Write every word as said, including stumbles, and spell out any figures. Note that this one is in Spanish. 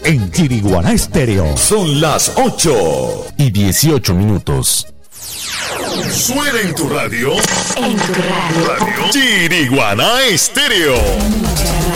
en Chiriguaná Estéreo. Son las ocho y dieciocho minutos. Suena en tu radio. En tu radio. Radio Chiriguaná Estéreo.